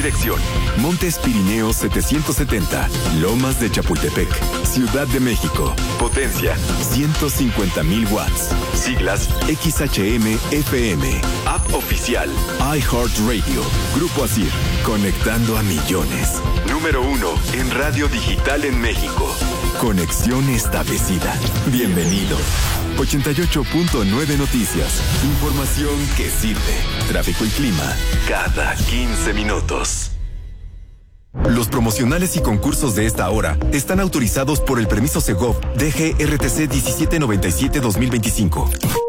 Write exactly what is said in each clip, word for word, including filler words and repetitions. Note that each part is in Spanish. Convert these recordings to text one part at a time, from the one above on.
dirección: Montes Pirineos setecientos setenta, Lomas de Chapultepec, Ciudad de México. Potencia ciento cincuenta mil watts. Siglas X H M F M. App oficial iHeartRadio. Grupo Asir, conectando a millones. Número uno en radio digital en México. Conexión establecida. Bienvenido. ochenta y ocho punto nueve Noticias. Información que sirve. Tráfico y clima cada quince minutos. Los promocionales y concursos de esta hora están autorizados por el permiso Segov D G R T C diecisiete noventa y siete dos mil veinticinco.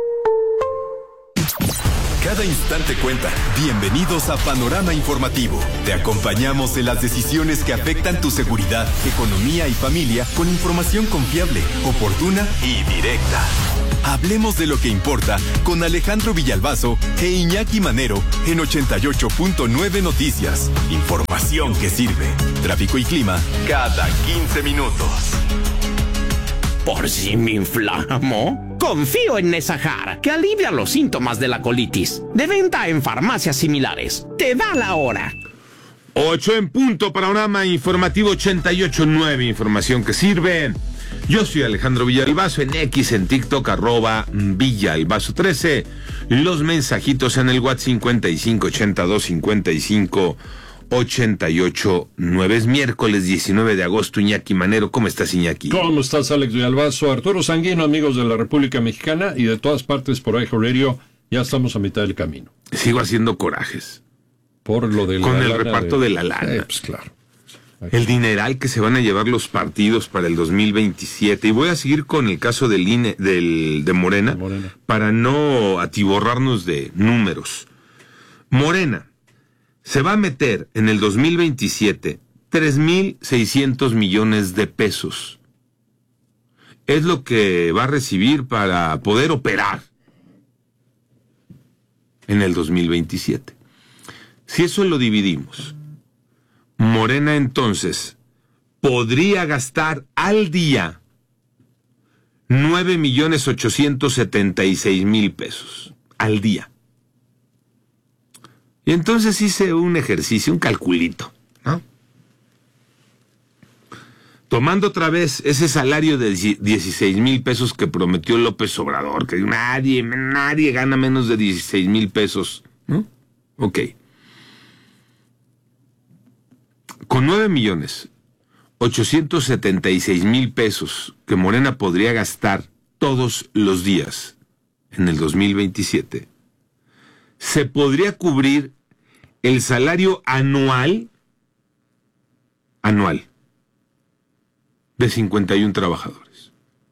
Cada instante cuenta. Bienvenidos a Panorama Informativo. Te acompañamos en las decisiones que afectan tu seguridad, economía y familia con información confiable, oportuna y directa. Hablemos de lo que importa con Alejandro Villalbazo e Iñaki Manero en ochenta y ocho punto nueve Noticias. Información que sirve. Tráfico y clima cada quince minutos. ¿Por si me inflamo? Confío en Nesajar, que alivia los síntomas de la colitis. De venta en farmacias similares. Te da la hora. Ocho en punto, Panorama Informativo ochenta y ocho punto nueve, información que sirve. Yo soy Alejandro Villalbazo, en X, en TikTok, arroba Villalbazo trece. Los mensajitos en el WhatsApp cincuenta y cinco ochenta y dos cincuenta y cinco ochenta y ocho nueve. Es miércoles diecinueve de agosto. Iñaki Manero, ¿cómo estás, Iñaki? ¿Cómo estás, Alex Villalbazo? Arturo Sanguino, amigos de la República Mexicana y de todas partes por iHeartRadio. Ya estamos a mitad del camino. Sigo haciendo corajes. Por lo del Con el reparto de, de la lana. Eh, pues claro. El dineral que se van a llevar los partidos para el dos mil veintisiete. Y voy a seguir con el caso del I N E, del, de Morena, Morena, para no atiborrarnos de números. Morena se va a meter en el dos mil veintisiete tres mil seiscientos millones de pesos. Es lo que va a recibir para poder operar en el dos mil veintisiete. Si eso lo dividimos, Morena entonces podría gastar al día nueve millones ochocientos setenta y seis mil pesos al día. Y entonces hice un ejercicio, un calculito, ¿no? Tomando otra vez ese salario de dieciséis mil pesos que prometió López Obrador, que nadie, nadie gana menos de dieciséis mil pesos, ¿no? Ok. Con nueve millones ochocientos setenta y seis mil pesos que Morena podría gastar todos los días en el dos mil veintisiete, se podría cubrir el salario anual, anual, de cincuenta y uno trabajadores,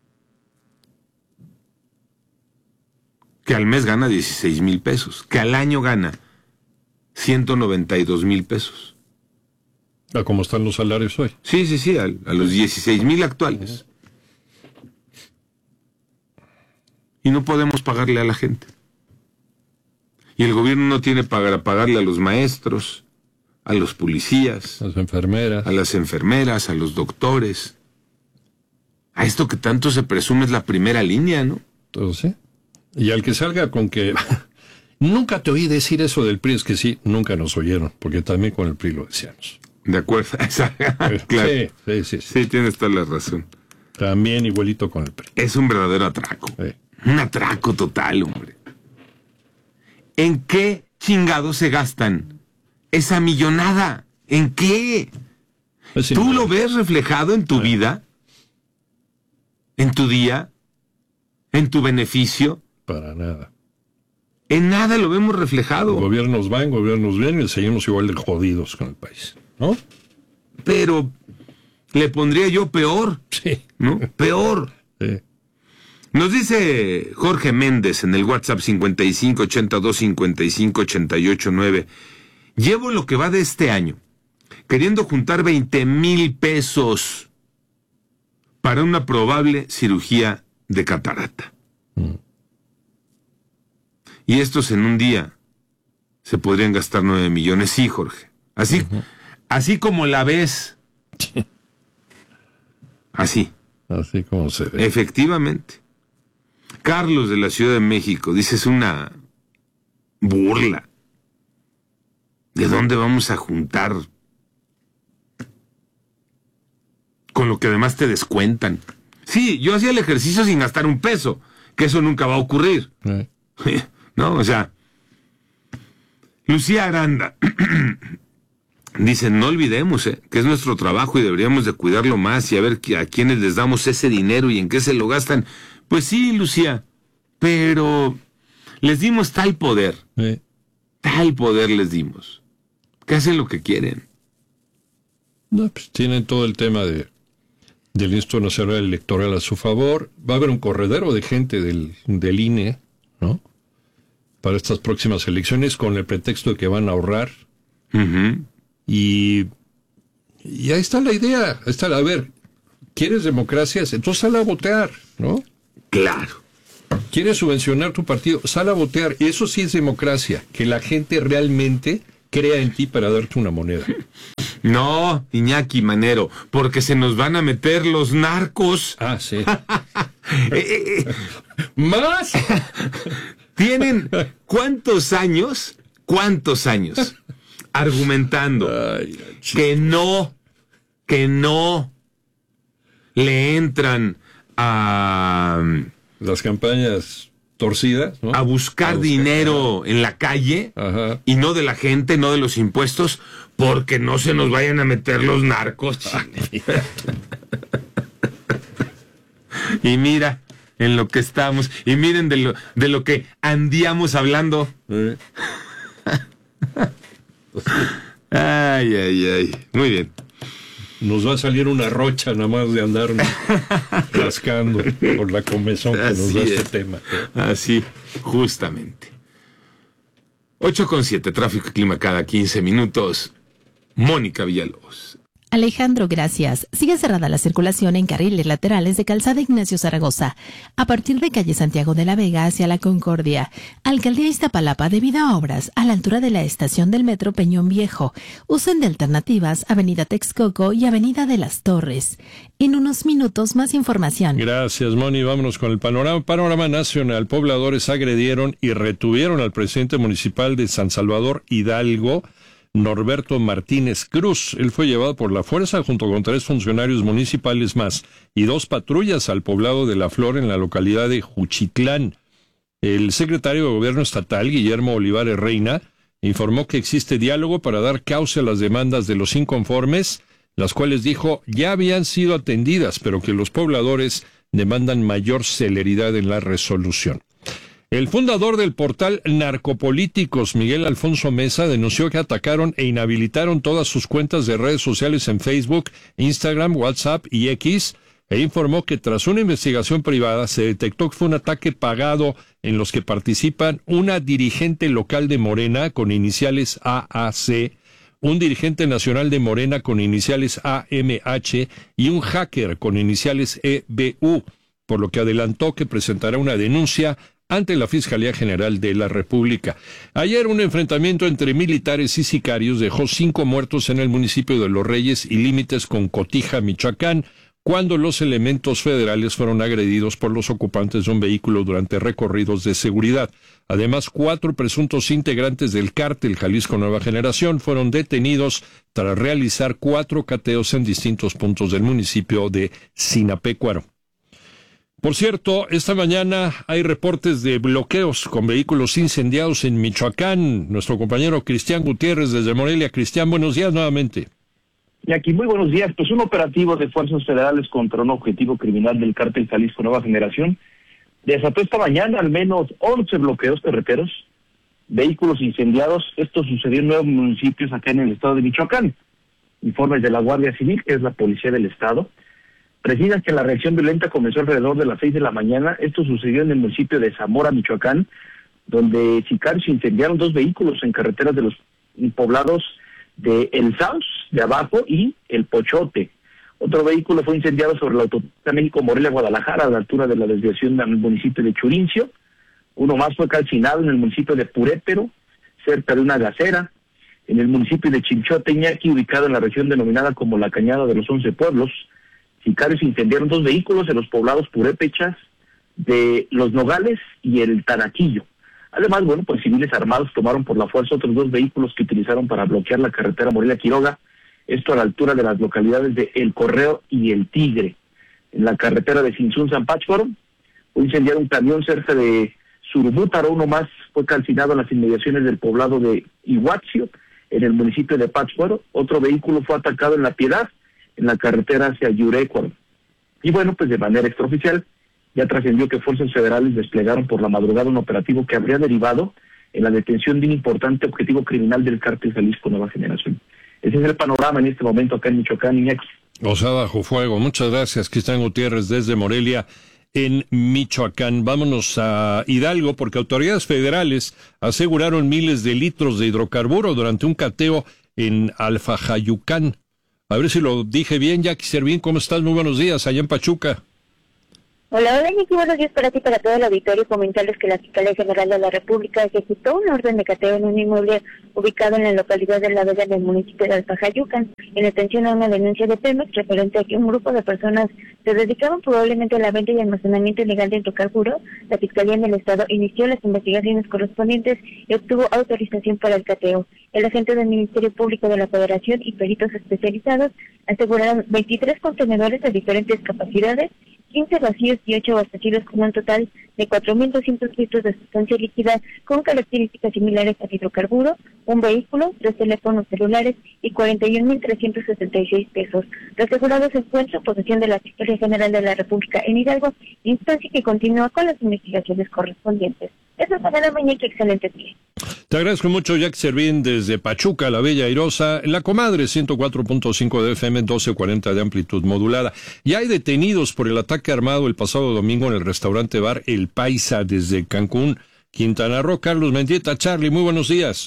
que al mes gana dieciséis mil pesos, que al año gana ciento noventa y dos mil pesos. ¿A cómo están los salarios hoy? Sí, sí, sí, a, a los dieciséis mil actuales. Y no podemos pagarle a la gente. Y el gobierno no tiene para pagarle a los maestros, a los policías, a las enfermeras, a las enfermeras, a los doctores. A esto que tanto se presume es la primera línea, ¿no? Entonces, sí. Y al que salga con que nunca te oí decir eso del P R I, es que sí, nunca nos oyeron, porque también con el P R I lo decíamos. De acuerdo, claro. Sí, sí, sí, sí. Sí, tienes toda la razón. También igualito con el P R I. Es un verdadero atraco. Sí. Un atraco total, hombre. ¿En qué chingados se gastan esa millonada? ¿En qué? Es ¿Tú lo ves reflejado en tu sí. vida? ¿En tu día? ¿En tu beneficio? Para nada. En nada lo vemos reflejado. Gobiernos van, gobiernos vienen y seguimos igual de jodidos con el país, ¿no? Pero le pondría yo peor. Sí. ¿No? Peor. Sí. Nos dice Jorge Méndez en el WhatsApp cincuenta y cinco ochenta y dos cincuenta y cinco ochenta y ocho nueve. Llevo lo que va de este año queriendo juntar veinte mil pesos para una probable cirugía de catarata. Mm. Y estos en un día se podrían gastar nueve millones. Sí, Jorge. Así, uh-huh. así como la ves. Así. Así como se ve. Efectivamente. Carlos de la Ciudad de México dice: es una burla. ¿de dónde vamos a juntar? Con lo que además te descuentan. Sí, yo hacía el ejercicio sin gastar un peso, que eso nunca va a ocurrir. Eh. ¿No? O sea, Lucía Aranda dice, no olvidemos eh, que es nuestro trabajo y deberíamos de cuidarlo más y a ver a quiénes les damos ese dinero y en qué se lo gastan. Pues sí, Lucía, pero les dimos tal poder, eh. tal poder les dimos, que hacen lo que quieren. No, pues tienen todo el tema de del Instituto Nacional Electoral a su favor. Va a haber un corredero de gente del, del I N E, ¿no?, para estas próximas elecciones, con el pretexto de que van a ahorrar. Uh-huh. Y, y ahí está la idea. Ahí está la, a ver, ¿quieres democracia? Entonces sal a votar, ¿no? Claro. ¿Quieres subvencionar tu partido? Sal a votar. Eso sí es democracia, que la gente realmente crea en ti para darte una moneda. No, Iñaki Manero, porque se nos van a meter los narcos. Ah, sí. ¿Más? ¿Tienen cuántos años, cuántos años argumentando Ay, que no, que no le entran a las campañas torcidas, ¿no?, a buscar, a buscar dinero en la calle? Ajá. Y no de la gente, no de los impuestos, porque no se nos vayan a meter los narcos. Y mira en lo que estamos, y miren de lo, de lo que andíamos hablando. ¿Eh? Ay, ay, ay. Muy bien. Nos va a salir una rocha nada más de andar rascando por la comezón que Así nos da es. Este tema. Así, justamente. ocho con siete, tráfico y clima cada quince minutos. Mónica Villalobos. Alejandro, gracias. Sigue cerrada la circulación en carriles laterales de Calzada Ignacio Zaragoza, a partir de calle Santiago de la Vega hacia La Concordia. Alcaldía Iztapalapa, debido a obras a la altura de la estación del metro Peñón Viejo. Usen de alternativas Avenida Texcoco y Avenida de las Torres. En unos minutos, más información. Gracias, Moni. Vámonos con el panorama. Panorama nacional. Pobladores agredieron y retuvieron al presidente municipal de San Salvador, Hidalgo, Norberto Martínez Cruz. Él fue llevado por la fuerza junto con tres funcionarios municipales más y dos patrullas al poblado de La Flor en la localidad de Juchitlán. El secretario de Gobierno Estatal, Guillermo Olivares Reina, informó que existe diálogo para dar cauce a las demandas de los inconformes, las cuales dijo ya habían sido atendidas, pero que los pobladores demandan mayor celeridad en la resolución. El fundador del portal Narcopolíticos, Miguel Alfonso Mesa, denunció que atacaron e inhabilitaron todas sus cuentas de redes sociales en Facebook, Instagram, WhatsApp y X, e informó que tras una investigación privada se detectó que fue un ataque pagado en los que participan una dirigente local de Morena con iniciales A A C, un dirigente nacional de Morena con iniciales A M H y un hacker con iniciales E B U, por lo que adelantó que presentará una denuncia ante la Fiscalía General de la República. Ayer un enfrentamiento entre militares y sicarios dejó cinco muertos en el municipio de Los Reyes y límites con Cotija, Michoacán, cuando los elementos federales fueron agredidos por los ocupantes de un vehículo durante recorridos de seguridad. Además, cuatro presuntos integrantes del cártel Jalisco Nueva Generación fueron detenidos tras realizar cuatro cateos en distintos puntos del municipio de Sinapecuaro. Por cierto, esta mañana hay reportes de bloqueos con vehículos incendiados en Michoacán. Nuestro compañero Cristian Gutiérrez desde Morelia. Cristian, buenos días nuevamente. Y aquí, muy buenos días. Pues un operativo de fuerzas federales contra un objetivo criminal del cártel Jalisco Nueva Generación desató esta mañana al menos once bloqueos carreteros, vehículos incendiados. Esto sucedió en nueve municipios acá en el estado de Michoacán. Informes de la Guardia Civil, que es la policía del estado, precisan que la reacción violenta comenzó alrededor de las seis de la mañana. Esto sucedió en el municipio de Zamora, Michoacán, donde sicarios incendiaron dos vehículos en carreteras de los poblados de El Saus, de abajo, y El Pochote. Otro vehículo fue incendiado sobre la autopista México-Morelia-Guadalajara, a la altura de la desviación del municipio de Churincio. Uno más fue calcinado en el municipio de Purépero, cerca de una gacera. En el municipio de Chinchote, Iñaki, ubicado en la región denominada como la Cañada de los Once Pueblos, sicarios incendiaron dos vehículos en los poblados purépechas de Los Nogales y El Tanaquillo. Además, bueno, pues civiles armados tomaron por la fuerza otros dos vehículos que utilizaron para bloquear la carretera Morelia-Quiroga, esto a la altura de las localidades de El Correo y El Tigre. En la carretera de Sinzún-San Pátzcuaro, fue incendiado un camión cerca de Surubútaro, uno más fue calcinado en las inmediaciones del poblado de Iguazio, en el municipio de Pátzcuaro. Otro vehículo fue atacado en La Piedad, en la carretera hacia Yurecuaro. Y bueno, pues de manera extraoficial, ya trascendió que fuerzas federales desplegaron por la madrugada un operativo que habría derivado en la detención de un importante objetivo criminal del cártel Jalisco Nueva Generación. Ese es el panorama en este momento acá en Michoacán, Iñaki. O sea, bajo fuego. Muchas gracias, Cristian Gutiérrez, desde Morelia, en Michoacán. Vámonos a Hidalgo, porque autoridades federales aseguraron miles de litros de hidrocarburo durante un cateo en Alfajayucán. A ver si lo dije bien, Jackie Servín, ¿cómo estás? Muy buenos días, allá en Pachuca. Hola, hola, Nicky, buenos días para ti y para todo el auditorio. Comentarles que la Fiscalía General de la República ejecutó una orden de cateo en un inmueble ubicado en la localidad de La Vega, en el municipio de Alfajayucan, en atención a una denuncia de Pemex referente a que un grupo de personas se dedicaban probablemente a la venta y almacenamiento ilegal de hidrocarburos. La Fiscalía en el Estado inició las investigaciones correspondientes y obtuvo autorización para el cateo. El agente del Ministerio Público de la Federación y peritos especializados aseguraron veintitrés contenedores de diferentes capacidades, quince vacíos y ocho abastecidos con un total de cuatro mil doscientos litros de sustancia líquida con características similares al hidrocarburo, un vehículo, tres teléfonos celulares y cuarenta y un mil trescientos setenta y seis pesos. Los asegurados se encuentran en posesión de la Fiscalía General de la República en Hidalgo, instancia que continúa con las investigaciones correspondientes. Eso es para la mañana, que excelente día. Te agradezco mucho, Jack Servín, desde Pachuca, la Bella Airosa, en La Comadre, ciento cuatro punto cinco de F M, doce cuarenta de amplitud modulada. Y hay detenidos por el ataque armado el pasado domingo en el restaurante bar El Paisa, desde Cancún, Quintana Roo. Carlos Mendieta, Charlie, muy buenos días.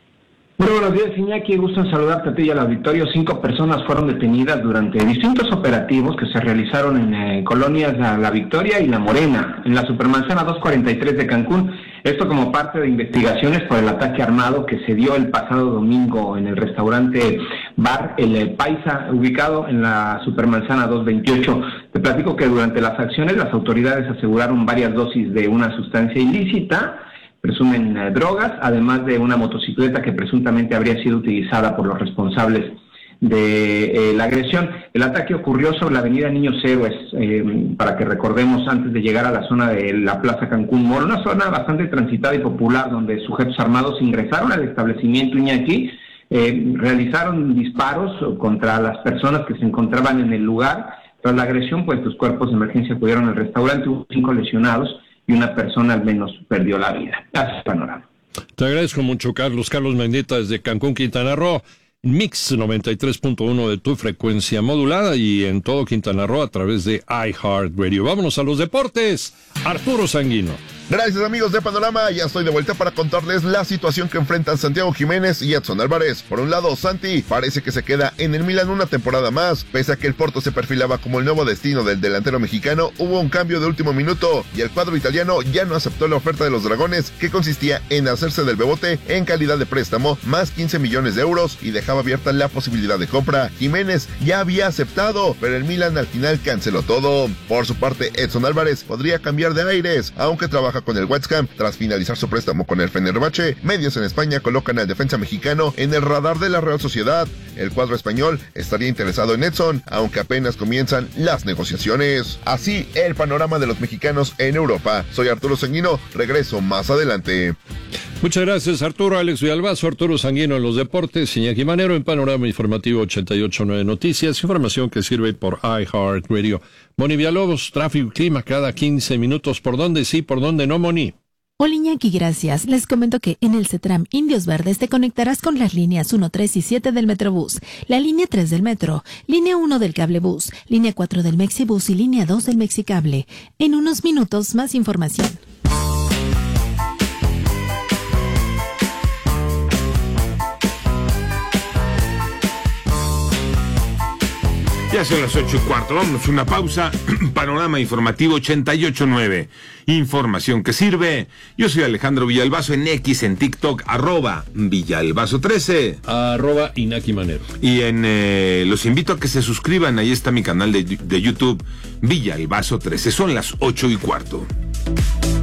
Muy buenos días, Iñaki, gusto en saludarte a ti y al auditorio. Cinco personas fueron detenidas durante distintos operativos que se realizaron en eh, colonias La, La Victoria y La Morena, en la Supermanzana doscientos cuarenta y tres de Cancún. Esto como parte de investigaciones por el ataque armado que se dio el pasado domingo en el restaurante bar El Paisa, ubicado en la Supermanzana doscientos veintiocho. Te platico que durante las acciones las autoridades aseguraron varias dosis de una sustancia ilícita, presumen eh, drogas, además de una motocicleta que presuntamente habría sido utilizada por los responsables de eh, la agresión. El ataque ocurrió sobre la avenida Niños Héroes, eh, para que recordemos, antes de llegar a la zona de la Plaza Cancún Mall, una zona bastante transitada y popular donde sujetos armados ingresaron al establecimiento Iñaki, eh, realizaron disparos contra las personas que se encontraban en el lugar. Tras la agresión, pues los cuerpos de emergencia acudieron al restaurante, hubo cinco lesionados y una persona al menos perdió la vida. Así es el panorama. Te agradezco mucho, Carlos. Carlos Mendieta, desde Cancún, Quintana Roo. Mix noventa y tres punto uno de tu frecuencia modulada y en todo Quintana Roo a través de iHeartRadio. Vámonos a los deportes. Arturo Sanguino. Gracias, amigos de Panorama, ya estoy de vuelta para contarles la situación que enfrentan Santiago Jiménez y Edson Álvarez. Por un lado, Santi parece que se queda en el Milan una temporada más. Pese a que el Porto se perfilaba como el nuevo destino del delantero mexicano, hubo un cambio de último minuto y el cuadro italiano ya no aceptó la oferta de los Dragones, que consistía en hacerse del Bebote en calidad de préstamo, más quince millones de euros, y dejaba abierta la posibilidad de compra. Jiménez ya había aceptado, pero el Milan al final canceló todo. Por su parte, Edson Álvarez podría cambiar de aires, aunque trabaja con el West Ham tras finalizar su préstamo con el Fenerbahce. Medios en España colocan al defensa mexicano en el radar de la Real Sociedad. El cuadro español estaría interesado en Edson, aunque apenas comienzan las negociaciones. Así el panorama de los mexicanos en Europa. Soy Arturo Sanguino, regreso más adelante. Muchas gracias, Arturo. Alex Villalbazo, Arturo Sanguino en los deportes, Iñaki Manero en Panorama Informativo ochenta y ocho punto nueve Noticias, información que sirve por iHeartRadio. Moni Villalobos, tráfico y clima cada quince minutos. ¿Por dónde sí, por dónde no, Moni? Hola, Iñaki, gracias. Les comento que en el CETRAM Indios Verdes te conectarás con las líneas uno, tres y siete del Metrobús, la línea tres del Metro, línea uno del Cablebús, línea cuatro del Mexibús y línea dos del Mexicable. En unos minutos, más información. Ya son las ocho y cuarto, vámonos una pausa. Panorama Informativo ochenta y ocho punto nueve. Información que sirve. Yo soy Alejandro Villalbazo en X, en TikTok, arroba Villalbazo trece. Arroba Iñaki Manero. Y en, eh, los invito a que se suscriban, ahí está mi canal de, de YouTube, Villalbazo trece. Son las ocho y cuarto.